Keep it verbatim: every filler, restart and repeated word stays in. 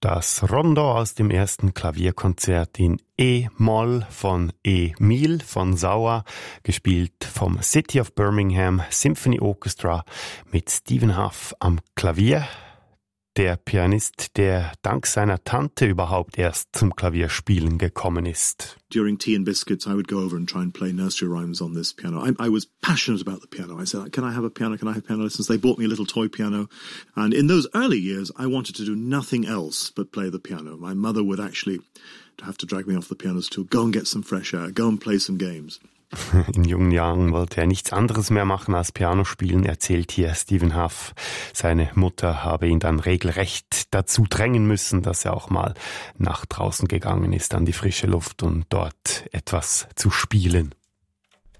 Das Rondo aus dem ersten Klavierkonzert in E-Moll von Emil von Sauer, gespielt vom City of Birmingham Symphony Orchestra mit Stephen Hough am Klavier. Der Pianist, der dank seiner Tante überhaupt erst zum Klavierspielen gekommen ist. During Tea and Biscuits, I would go over and try and play nursery rhymes on this piano. I, I was passionate about the piano. I said, can I have a piano? Can I have piano lessons? They bought me a little toy piano. And in those early years, I wanted to do nothing else but play the piano. My mother would actually have to drag me off the piano stool, go and get some fresh air, go and play some games. In jungen Jahren wollte er nichts anderes mehr machen als Piano spielen, erzählt hier Stephen Hough. Seine Mutter habe ihn dann regelrecht dazu drängen müssen, dass er auch mal nach draußen gegangen ist an die frische Luft, um dort etwas zu spielen.